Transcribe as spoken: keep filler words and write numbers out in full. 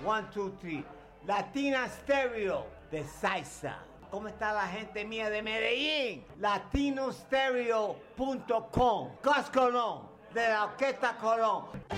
One, two, three. Latina Stereo de Salsa. ¿Cómo está la gente mía de Medellín? latino stereo punto com. Gus Colón, de la Orquesta Colón.